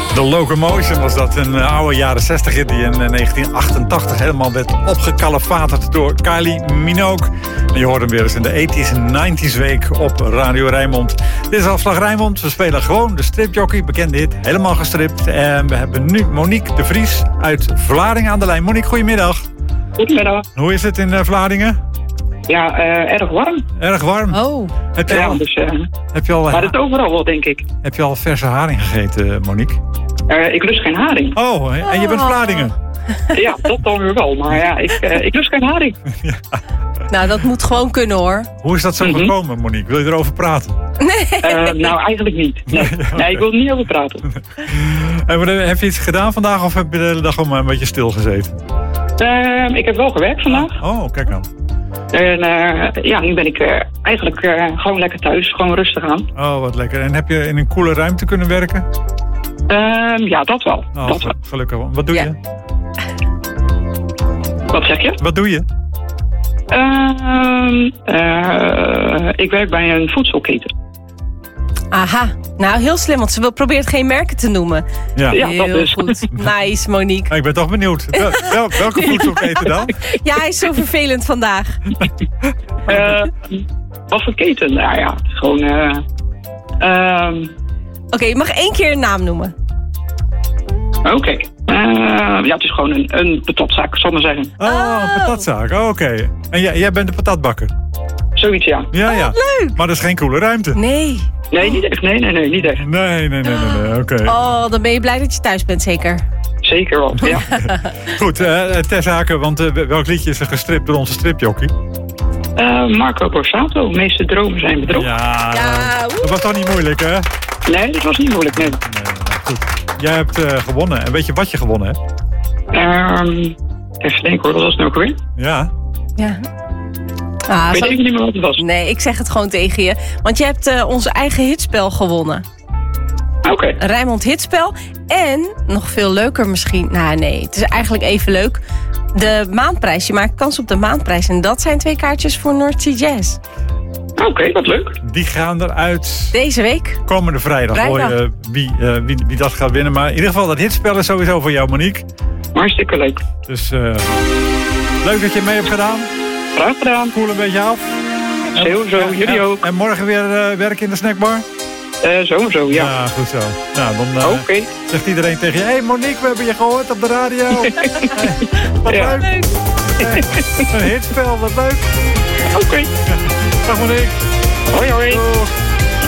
The Locomotion was dat, een oude jaren 60 hit die in 1988 helemaal werd opgekalefaterd door Kylie Minogue. En je hoort hem weer eens in de 80s en 90s week op Radio Rijnmond. Dit is Afslag Rijnmond. We spelen gewoon de stripjockey, bekende hit, helemaal gestript. En we hebben nu Monique de Vries uit Vlaardingen aan de lijn. Monique, goedemiddag. Goedemiddag. Hoe is het in Vlaardingen? Ja, erg warm. Erg warm? Oh. Heb je al, dus, heb je al, maar het overal wel, denk ik. Heb je al verse haring gegeten, Monique? Ik lust geen haring. Oh, en je bent Vlaardingen? Ja, dat dan weer wel. Maar ja, ik lust geen haring. Ja. Nou, dat moet gewoon kunnen, hoor. Hoe is dat zo gekomen, Monique? Wil je erover praten? Nou, eigenlijk niet. Nee, ik wil er niet over praten. Heb je iets gedaan vandaag of heb je de hele dag al maar een beetje stilgezeten? Ik heb wel gewerkt vandaag. Oh, kijk aan. En nu ben ik eigenlijk gewoon lekker thuis. Gewoon rustig aan. Oh, wat lekker. En heb je in een koele ruimte kunnen werken? Ja, dat wel. Oh, dat wel. Gelukkig. Wat doe je? Wat zeg je? Wat doe je? Ik werk bij een voedselketen. Aha. Nou, heel slim, want ze probeert geen merken te noemen. Ja, Ja, dat is goed. Nice, Monique. Ik ben toch benieuwd. Welke voedselketen dan? Ja, hij is zo vervelend vandaag. Wat voor keten? Nou ja, het is gewoon... Oké, je mag 1 keer een naam noemen. Oké. Ja, het is gewoon een patatzaak, zal ik maar zeggen. Oh, een patatzaak. Oh, oké. En jij bent de patatbakker? Zoiets, ja. Ja, ja. Leuk. Maar dat is geen koele ruimte. Nee. Nee, niet echt. Nee, niet echt. Nee. Oké. Oh, dan ben je blij dat je thuis bent, zeker? Zeker wel, ja. Goed, ter zake, want welk liedje is er gestript door onze stripjockey? Marco Borsato, meeste dromen zijn bedrog. Ja, Ja, dat was toch niet moeilijk, hè? Nee, dat was niet moeilijk, nee. Goed. Jij hebt gewonnen. En weet je wat je gewonnen hebt? Even denken hoor, wat was het nou ook weer? Ja. Ja. Ik weet even niet meer wat het was. Nee, ik zeg het gewoon tegen je. Want je hebt ons eigen hitspel gewonnen. Oké. Rijnmond Hitspel. En, nog veel leuker misschien... Nou nee, het is eigenlijk even leuk. De maandprijs. Je maakt kans op de maandprijs. En dat zijn 2 kaartjes voor North Sea Jazz. Oké, wat leuk. Die gaan eruit Deze week. komende vrijdag. Hoor je wie dat gaat winnen. Maar in ieder geval, dat hitspel is sowieso voor jou, Monique. Hartstikke leuk. Dus leuk dat je mee hebt gedaan. Graag gedaan. Koel een beetje af. Sowieso, jullie ook. En morgen weer werken in de snackbar? Sowieso, ja. Ja, goed zo. Nou, dan Oké. zegt iedereen tegen je... Hey Monique, we hebben je gehoord op de radio. Wat Ja. leuk. Een hitspel, wat leuk. Oké. Dag Monique. Hoi, hoi. Doeg.